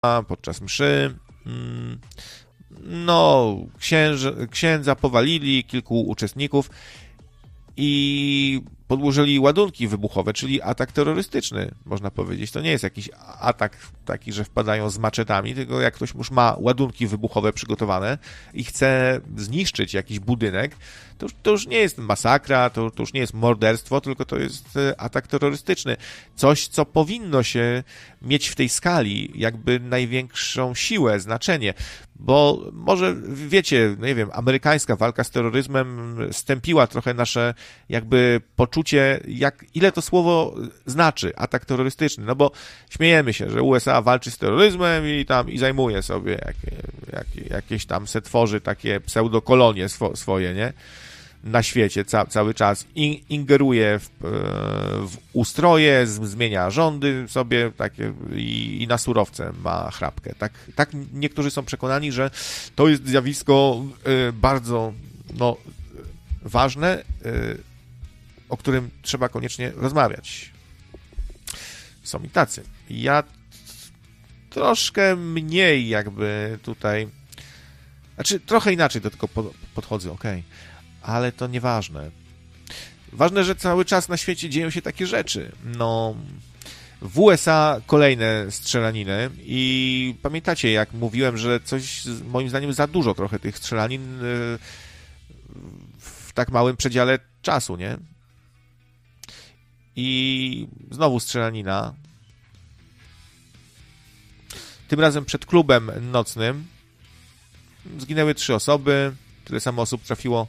podczas mszy. No, księdza powalili, kilku uczestników i podłożyli ładunki wybuchowe, czyli atak terrorystyczny, można powiedzieć. To nie jest jakiś atak taki, że wpadają z maczetami, tylko jak ktoś już ma ładunki wybuchowe przygotowane i chce zniszczyć jakiś budynek, to już nie jest masakra, to już nie jest morderstwo, tylko to jest atak terrorystyczny. Coś, co powinno się mieć w tej skali jakby największą siłę, znaczenie. Bo może, wiecie, no nie wiem, amerykańska walka z terroryzmem stępiła trochę nasze jakby poczucie, ile to słowo znaczy, atak terrorystyczny. No bo śmiejemy się, że USA walczy z terroryzmem i zajmuje sobie jakieś tam se tworzy takie pseudokolonie swoje, nie? Na świecie cały czas ingeruje w ustroje, zmienia rządy sobie takie i na surowce ma chrapkę. Tak niektórzy są przekonani, że to jest zjawisko bardzo ważne, o którym trzeba koniecznie rozmawiać. Są i tacy. Ja troszkę mniej jakby tutaj, znaczy trochę inaczej do tego podchodzę, okej. Ale to nieważne. Ważne, że cały czas na świecie dzieją się takie rzeczy. No, w USA kolejne strzelaniny i pamiętacie, jak mówiłem, że coś, moim zdaniem, za dużo trochę tych strzelanin w tak małym przedziale czasu, nie? I znowu strzelanina. Tym razem przed klubem nocnym. Zginęły 3 osoby. Tyle samo osób trafiło.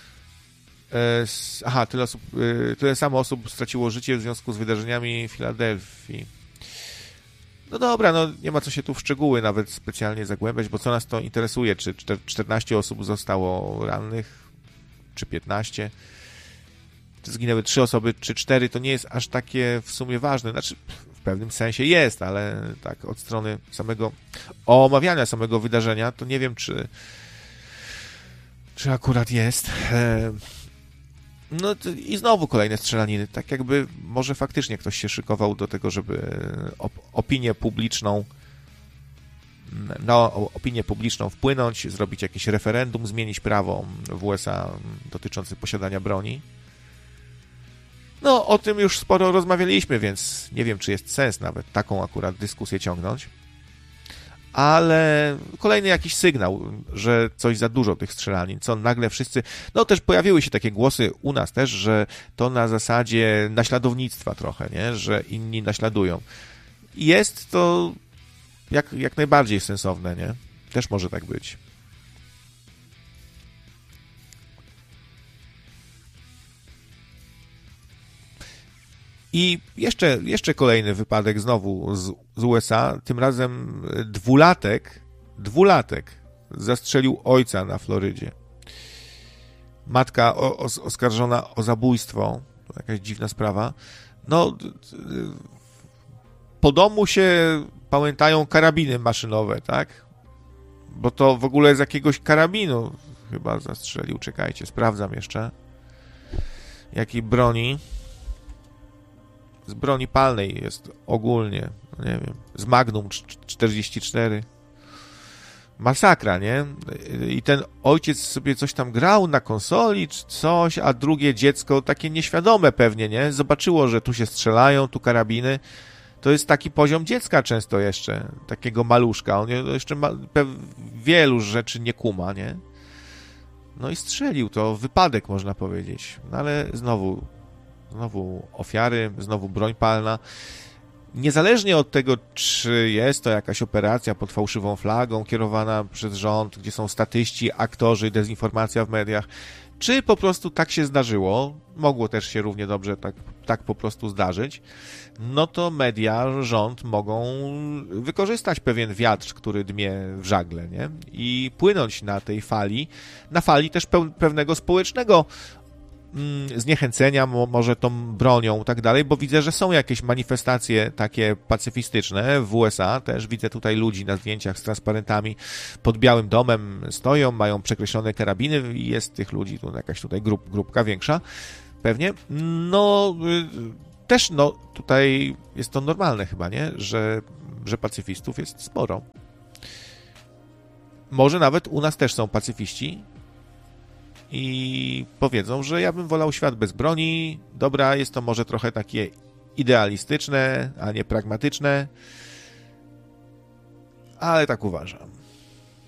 Tyle samo osób straciło życie w związku z wydarzeniami w Filadelfii. No dobra, no nie ma co się tu w szczegóły nawet specjalnie zagłębiać, bo co nas to interesuje, czy 14 osób zostało rannych, czy 15, czy zginęły 3 osoby, czy 4, to nie jest aż takie w sumie ważne. Znaczy, w pewnym sensie jest, ale tak od strony omawiania samego wydarzenia, to nie wiem, czy akurat jest. No i znowu kolejne strzelaniny. Tak jakby może faktycznie ktoś się szykował do tego, żeby opinię publiczną wpłynąć, zrobić jakieś referendum, zmienić prawo w USA dotyczące posiadania broni. No, o tym już sporo rozmawialiśmy, więc nie wiem, czy jest sens nawet taką akurat dyskusję ciągnąć. Ale kolejny jakiś sygnał, że coś za dużo tych strzelanin, co nagle wszyscy... No też pojawiły się takie głosy u nas też, że to na zasadzie naśladownictwa trochę, nie? Że inni naśladują. Jest to jak najbardziej sensowne, nie? Też może tak być. I jeszcze kolejny wypadek znowu z USA, tym razem dwulatek zastrzelił ojca na Florydzie. Matka oskarżona o zabójstwo, to jakaś dziwna sprawa. No, po domu się pamiętają karabiny maszynowe, tak? Bo to w ogóle z jakiegoś karabinu chyba zastrzelił, czekajcie, sprawdzam jeszcze. Jakiej broni? Z broni palnej jest ogólnie, no nie wiem, z Magnum 44. Masakra, nie? I ten ojciec sobie coś tam grał na konsoli czy coś, a drugie dziecko, takie nieświadome pewnie, nie? Zobaczyło, że tu się strzelają, tu karabiny. To jest taki poziom dziecka często jeszcze, takiego maluszka. On jeszcze wielu rzeczy nie kuma, nie? No i strzelił, to wypadek można powiedzieć. No ale znowu ofiary, znowu broń palna. Niezależnie od tego, czy jest to jakaś operacja pod fałszywą flagą kierowana przez rząd, gdzie są statyści, aktorzy, dezinformacja w mediach, czy po prostu tak się zdarzyło, mogło też się równie dobrze tak po prostu zdarzyć, no to media, rząd mogą wykorzystać pewien wiatr, który dmie w żagle, nie? I płynąć na tej fali, na fali też pewnego społecznego zniechęcenia może tą bronią i tak dalej, bo widzę, że są jakieś manifestacje takie pacyfistyczne w USA, też widzę tutaj ludzi na zdjęciach z transparentami pod Białym Domem stoją, mają przekreślone karabiny i jest tych ludzi, tu jakaś tutaj grupka większa pewnie. No też, no, tutaj jest to normalne chyba, nie? Że pacyfistów jest sporo. Może nawet u nas też są pacyfiści i powiedzą, że ja bym wolał świat bez broni. Dobra, jest to może trochę takie idealistyczne, a nie pragmatyczne, ale tak uważam.